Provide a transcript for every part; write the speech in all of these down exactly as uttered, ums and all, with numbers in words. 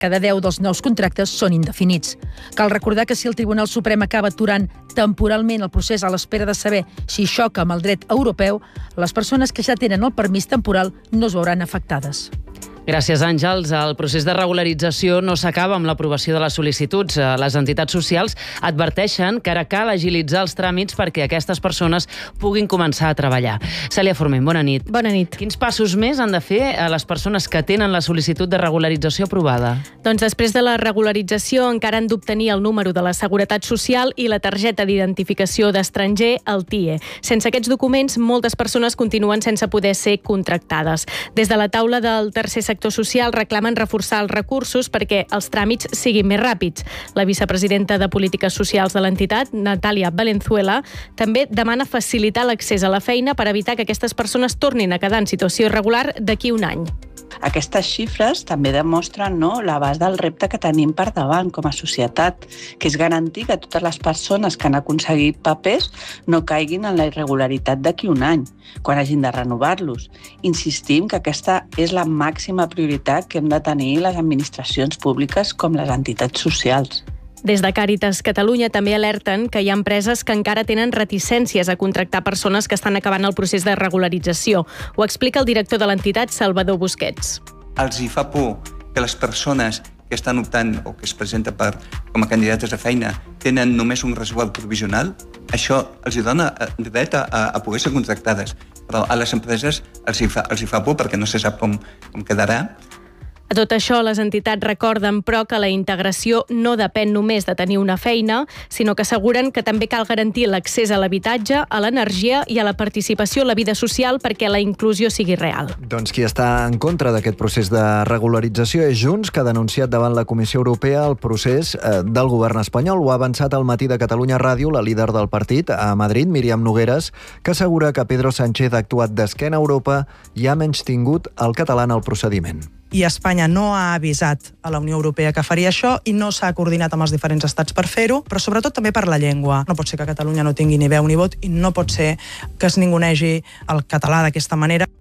Cada deu dels nous contractes són indefinits. Cal recordar que si el Tribunal Suprem acaba aturant temporalment el procés a l'espera de saber si xoca amb el dret europeu, les persones que ja tenen el permís temporal no es veuran afectades. Gràcies, Àngels. El procés de regularització no s'acaba amb l'aprovació de les sol·licituds. Les entitats socials adverteixen que ara cal agilitzar els tràmits perquè aquestes persones puguin començar a treballar. Cèlia Forment, bona nit. Bona nit. Quins passos més han de fer a les persones que tenen la sol·licitud de regularització aprovada? Doncs després de la regularització encara han d'obtenir el número de la Seguretat Social i la targeta d'identificació d'estranger, el T I E. Sense aquests documents, moltes persones continuen sense poder ser contractades. Des de la taula del tercer sector social reclamen reforçar els recursos perquè els tràmits siguin més ràpids. La vicepresidenta de Polítiques Socials de l'entitat, Natàlia Valenzuela, també demana facilitar l'accés a la feina per evitar que aquestes persones tornin a quedar en situació irregular d'aquí un any. Aquestes xifres també demostren no, l'abast del repte que tenim per davant com a societat, que és garantir que totes les persones que han aconseguit papers no caiguin en la irregularitat d'aquí un any, quan hagin de renovar-los. Insistim que aquesta és la màxima prioritat que hem de tenir les administracions públiques com les entitats socials. Des de Càritas Catalunya també alerten que hi ha empreses que encara tenen reticències a contractar persones que estan acabant el procés de regularització. Ho explica el director de l'entitat, Salvador Busquets. Els hi fa por que les persones que estan optant o que es presenten per, com a candidates a feina tenen només un resguard provisional. Això els hi dona dret a, a poder ser contractades. Però a les empreses els hi fa, els hi fa por perquè no se sap com, com quedarà. A tot això, les entitats recorden, però, que la integració no depèn només de tenir una feina, sinó que asseguren que també cal garantir l'accés a l'habitatge, a l'energia i a la participació a la vida social perquè la inclusió sigui real. Doncs qui està en contra d'aquest procés de regularització és Junts, que ha denunciat davant la Comissió Europea el procés del govern espanyol. Ho ha avançat al Matí de Catalunya Ràdio la líder del partit a Madrid, Míriam Nogueres, que assegura que Pedro Sánchez ha actuat d'esquena a Europa i ha menystingut el català en el procediment. I Espanya no ha avisat a la Unió Europea que faria això i no s'ha coordinat amb els diferents estats per fer-ho, però sobretot també per la llengua. No pot ser que Catalunya no tingui ni veu ni vot i no pot ser que es ningunegi el català d'aquesta manera.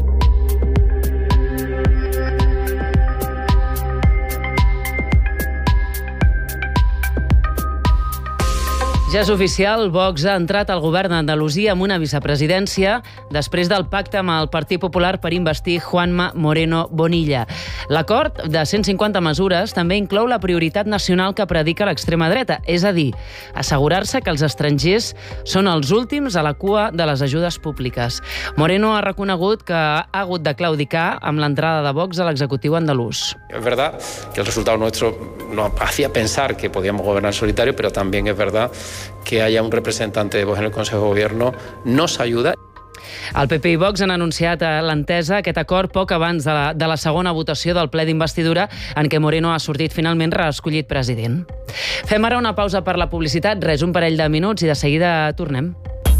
Ja és oficial, Vox ha entrat al govern d'Andalusia amb una vicepresidència després del pacte amb el Partit Popular per investir Juanma Moreno Bonilla. L'acord de cent cinquanta mesures també inclou la prioritat nacional que predica l'extrema dreta, és a dir, assegurar-se que els estrangers són els últims a la cua de les ajudes públiques. Moreno ha reconegut que ha hagut de claudicar amb l'entrada de Vox a l'executiu andalús. Es verdad que el resultado nuestro nos hacía pensar que podíamos gobernar en solitario, pero también es verdad que haya un representante de Vox en el Consejo de Gobierno nos ayuda. El P P i Vox han anunciat a l'entesa aquest acord poc abans de la, de la segona votació del ple d'investidura en què Moreno ha sortit finalment reescollit president. Fem ara una pausa per la publicitat, res, un parell de minuts i de seguida tornem.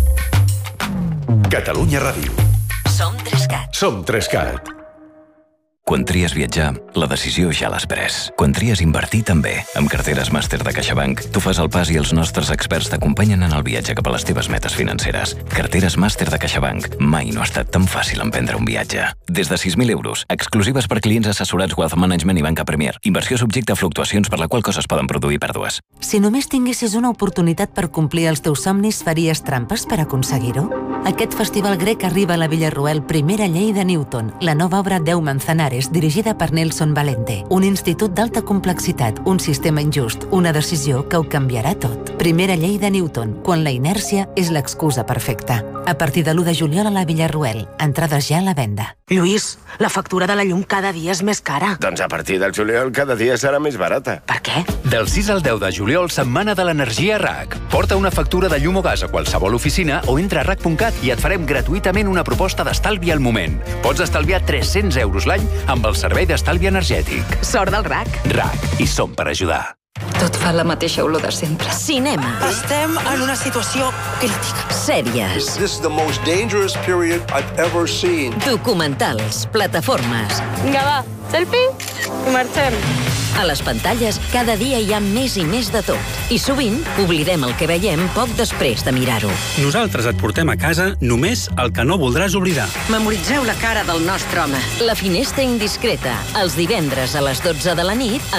Catalunya Ràdio. Som Trescat. Som Trescat. Quan tries viatjar, la decisió ja l'has pres. Quan tries invertir, també. Amb carteres màster de CaixaBank, tu fas el pas i els nostres experts t'acompanyen en el viatge cap a les teves metes financeres. Carteres màster de CaixaBank. Mai no ha estat tan fàcil emprendre un viatge. Des de sis mil euros, exclusives per clients assessorats Wealth Management i Banca Premier. Inversió subjecte a fluctuacions per la qual coses poden produir pèrdues. Si només tinguessis una oportunitat per complir els teus somnis, faries trampes per aconseguir-ho? Aquest festival grec arriba a la Villarroel Primera Llei de Newton, la nova obra Deu Manzanares, dirigida per Nelson Valente. Un institut d'alta complexitat, un sistema injust, una decisió que ho canviarà tot. Primera Llei de Newton, quan la inèrcia és l'excusa perfecta. A partir de l'u de juliol a la Villarroel, entrades ja a la venda. Lluís, la factura de la llum cada dia és més cara. Doncs a partir del juliol cada dia serà més barata. Per què? Del sis al deu de juliol, setmana de l'energia R A C. Porta una factura de llum o gas a qualsevol oficina o entra a R A C punt cat i et farem gratuïtament una proposta d'estalvi al moment. Pots estalviar tres-cents euros l'any amb el servei d'estalvi energètic. Sort del R A C. R A C. I som per ajudar. Tot fa la mateixa olor de sempre. Cinema. Estem en una situació crítica. Sèries. This is the most dangerous period I've ever seen. Documentals, plataformes. Vinga, va, selfie i marxem. A les pantalles, cada dia hi ha més i més de tot. I sovint, oblidem el que veiem poc després de mirar-ho. Nosaltres et portem a casa només el que no voldràs oblidar. Memoritzeu la cara del nostre home. La finestra indiscreta, els divendres a les dotze de la nit